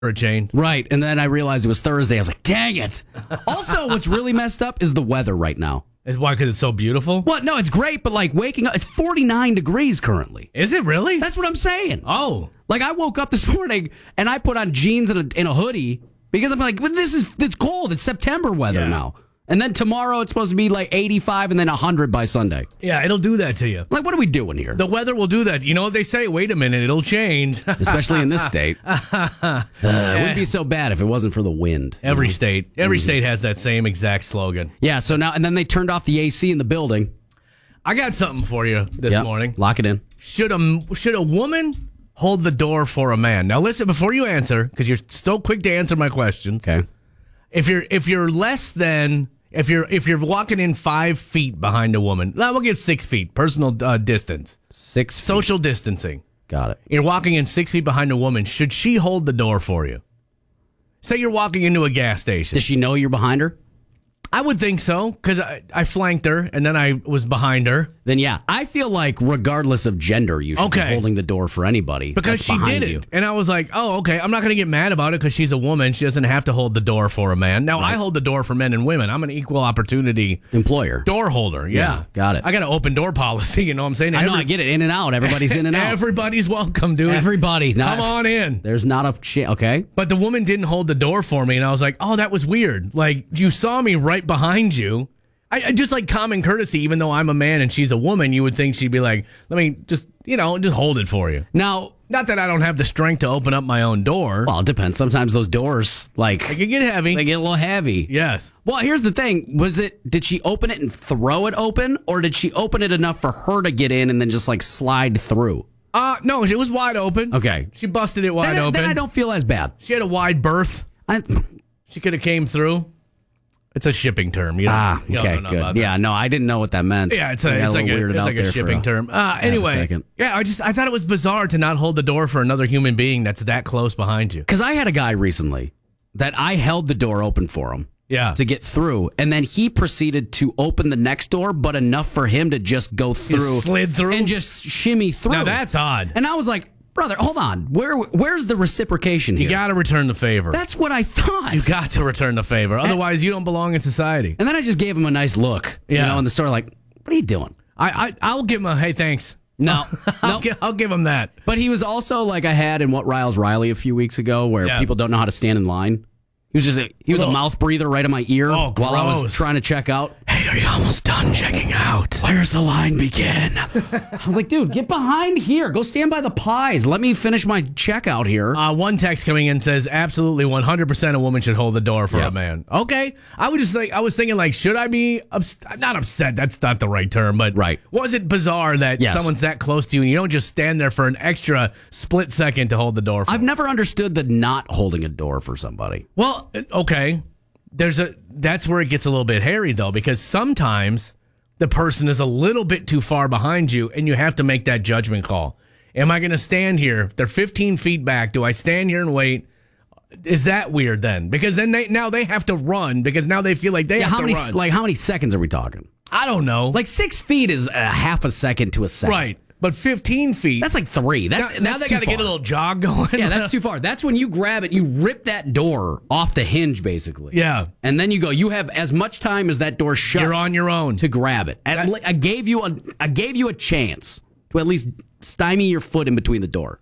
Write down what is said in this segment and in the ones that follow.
a chain. Right, and then I realized it was Thursday. I was like, dang it. Also, what's really messed up is the weather right now. Is why? Because it's so beautiful? Well, no, it's great, but like waking up, it's 49 degrees currently. Is it really? That's what I'm saying. Oh. Like I woke up this morning and I put on jeans and a hoodie because I'm like, well, it's cold. It's September weather now. And then tomorrow it's supposed to be like 85 and then 100 by Sunday. Yeah, it'll do that to you. Like, what are we doing here? The weather will do that. You know what they say? Wait a minute, it'll change. Especially in this state. It wouldn't be so bad if it wasn't for the wind. Every state has that same exact slogan. Yeah, so now, and then they turned off the AC in the building. I got something for you this morning. Lock it in. Should a woman hold the door for a man? Now listen, before you answer, because you're so quick to answer my questions. Okay. If you're less than... If you're walking in 5 feet behind a woman, we'll get 6 feet, personal distance. 6 feet. Social distancing. Got it. You're walking in 6 feet behind a woman. Should she hold the door for you? Say you're walking into a gas station. Does she know you're behind her? I would think so, because I flanked her, and then I was behind her. Then yeah, I feel like regardless of gender, you should be holding the door for anybody. Because she did it. And I was like, oh, okay, I'm not going to get mad about it because she's a woman. She doesn't have to hold the door for a man. Now, I hold the door for men and women. I'm an equal opportunity employer. Door holder, yeah. Got it. I got an open door policy, you know what I'm saying? I know, I get it. In and out. Everybody's in and out. Everybody's welcome, dude. Everybody. Come on in. There's not a okay. But the woman didn't hold the door for me, and I was like, oh, that was weird. Like, you saw me right behind you. I just like common courtesy, even though I'm a man and she's a woman, you would think she'd be like, let me just hold it for you. Now, not that I don't have the strength to open up my own door. Well, it depends. Sometimes those doors, they can get heavy. They get a little heavy. Yes. Well, here's the thing. Did she open it and throw it open, or did she open it enough for her to get in and then just slide through? No, it was wide open. Okay. She busted it wide open. Then I don't feel as bad. She had a wide berth. She could have came through. It's a shipping term. Okay, good. Yeah, no, I didn't know what that meant. Yeah, it's like a shipping term. Anyway, I thought it was bizarre to not hold the door for another human being that's that close behind you. Because I had a guy recently that I held the door open for him. Yeah. To get through, and then he proceeded to open the next door, but enough for him to just go through, slid through, and just shimmy through. Now that's odd. And I was like, brother, hold on. Where's the reciprocation here? You got to return the favor. That's what I thought. You got to return the favor. Otherwise, you don't belong in society. And then I just gave him a nice look, in the store, like, what are you doing? I'll give him a, hey, thanks. No. I'll give him that. But he was also like I had in What Riles Riley a few weeks ago, where people don't know how to stand in line. He was a mouth breather right in my ear while I was trying to check out. Hey, are you almost done checking out? Where's the line begin? I was like, dude, get behind here. Go stand by the pies. Let me finish my checkout here. One text coming in says, absolutely 100% a woman should hold the door for a man. Okay. I was thinking, should I be not upset? That's not the right term, but was it bizarre that someone's that close to you and you don't just stand there for an extra split second to hold the door for I've never understood the not holding a door for somebody. Well, okay. That's where it gets a little bit hairy, though, because sometimes the person is a little bit too far behind you, and you have to make that judgment call. Am I going to stand here? They're 15 feet back. Do I stand here and wait? Is that weird then? Because then they have to run because now they feel like they have to run. Like, how many seconds are we talking? I don't know. 6 feet is a half a second to a second. Right. But 15 feet. That's like 3. Now they got to get a little jog going. Yeah, that's too far. That's when you grab it, you rip that door off the hinge, basically. Yeah. And then you go, you have as much time as that door shuts. You're on your own. To grab it. I gave you a chance to at least stymie your foot in between the door.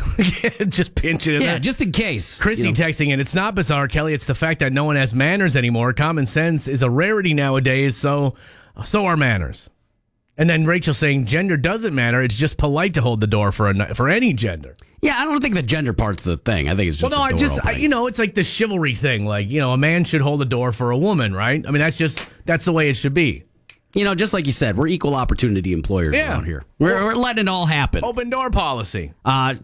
Just pinch it in there. Just in case. Christy texting in, it's not bizarre, Kelly. It's the fact that no one has manners anymore. Common sense is a rarity nowadays, so are manners. And then Rachel saying gender doesn't matter. It's just polite to hold the door for any gender. Yeah, I don't think the gender part's the thing. I think it's just it's like the chivalry thing. A man should hold a door for a woman, right? I mean, that's the way it should be. Just like you said, we're equal opportunity employers around here. We're letting it all happen. Open door policy.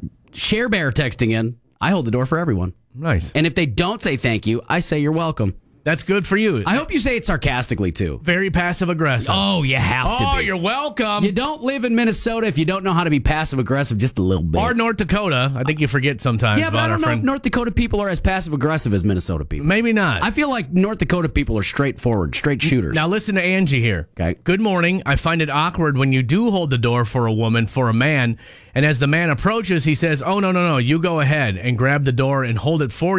Share Bear texting in. I hold the door for everyone. Nice. And if they don't say thank you, I say you're welcome. That's good for you. I hope you say it sarcastically, too. Very passive aggressive. Oh, you have to be. Oh, you're welcome. You don't live in Minnesota if you don't know how to be passive aggressive just a little bit. Or North Dakota. I think you forget sometimes Yeah, but about I don't our know friend. if North Dakota people are as passive aggressive as Minnesota people. Maybe not. I feel like North Dakota people are straightforward, straight shooters. Now listen to Angie here. Okay. Good morning. I find it awkward when you do hold the door for a woman, for a man, and as the man approaches, he says, "Oh, no, you go ahead and grab the door and hold it for